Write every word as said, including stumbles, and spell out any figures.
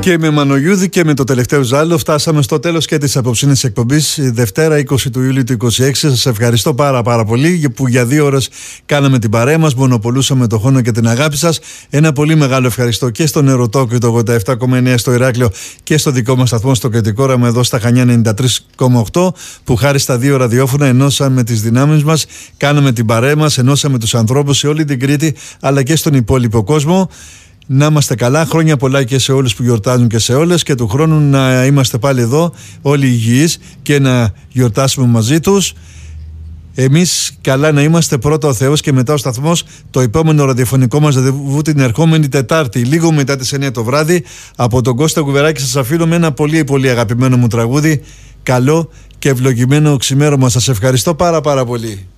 Και με Μανογιούδη και με το τελευταίο ζάλο φτάσαμε στο τέλος και της απόψινης εκπομπής, Δευτέρα είκοσι του Ιουλίου του είκοσι έξι. Σας ευχαριστώ πάρα πάρα πολύ που για δύο ώρες κάναμε την παρέα μας, μονοπολούσαμε το χρόνο και την αγάπη σας. Ένα πολύ μεγάλο ευχαριστώ και στο Νεροτόκιο το ογδόντα επτά κόμμα εννέα στο Ηράκλειο και στο δικό μας σταθμό στο Κρητικό Όραμα εδώ στα Χανιά ενενήντα τρία κόμμα οκτώ, που χάρη στα δύο ραδιόφωνα ενώσαμε τις δυνάμεις μας, κάναμε την παρέα μας, ενώσαμε τους ανθρώπους σε όλη την Κρήτη αλλά και στον υπόλοιπο κόσμο. Να είμαστε καλά, χρόνια πολλά και σε όλους που γιορτάζουν και σε όλες, και του χρόνου να είμαστε πάλι εδώ όλοι υγιείς και να γιορτάσουμε μαζί τους. Εμείς καλά να είμαστε, πρώτα ο Θεός και μετά ο σταθμός. Το επόμενο ραδιοφωνικό μας ραντεβού την ερχόμενη Τετάρτη, λίγο μετά τις εννέα το βράδυ. Από τον Κώστα Κουβεράκη σας αφήνω με ένα πολύ πολύ αγαπημένο μου τραγούδι. Καλό και ευλογημένο ξημέρωμα. Σας ευχαριστώ πάρα πάρα πολύ.